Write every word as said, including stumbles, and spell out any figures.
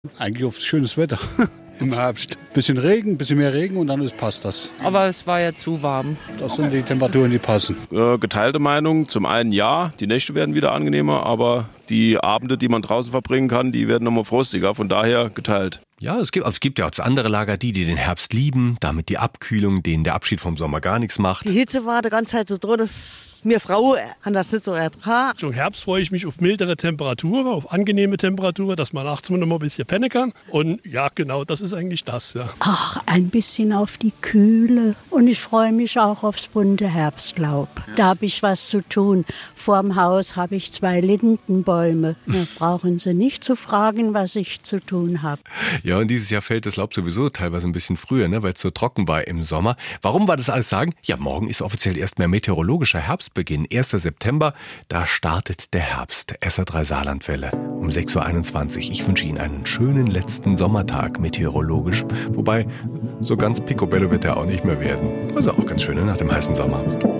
Eigentlich auf schönes Wetter im Herbst. Bisschen Regen, bisschen mehr Regen und dann ist, passt das. Aber es war ja zu warm. Das sind die Temperaturen, die passen. Äh, geteilte Meinung. Zum einen ja, die Nächte werden wieder angenehmer, aber die Abende, die man draußen verbringen kann, die werden nochmal frostiger. Von daher geteilt. Ja, es gibt, es gibt ja auch das andere Lager, die, die den Herbst lieben, damit die Abkühlung, denen der Abschied vom Sommer gar nichts macht. Die Hitze war die ganze Zeit so drin, dass mir Frau kann das nicht so ertragen. Im Herbst freue ich mich auf mildere Temperaturen, auf angenehme Temperaturen, dass man nachts noch mal ein bisschen pennen kann. Und ja, genau, das ist eigentlich das. Ja. Ach, ein bisschen auf die Kühle. Und ich freue mich auch aufs bunte Herbstlaub. Da habe ich was zu tun. Vorm Haus habe ich zwei Lindenbäume. Da brauchen Sie nicht zu fragen, was ich zu tun habe. Ja, und dieses Jahr fällt das Laub sowieso teilweise ein bisschen früher, ne, weil es so trocken war im Sommer. Warum wir das alles sagen? Ja, morgen ist offiziell erstmal meteorologischer Herbstbeginn. erster September, da startet der Herbst. S R drei Saarlandwelle um sechs Uhr einundzwanzig. Ich wünsche Ihnen einen schönen letzten Sommertag meteorologisch. Wobei, so ganz picobello wird er auch nicht mehr werden. Also auch ganz schön, ne, nach dem heißen Sommer.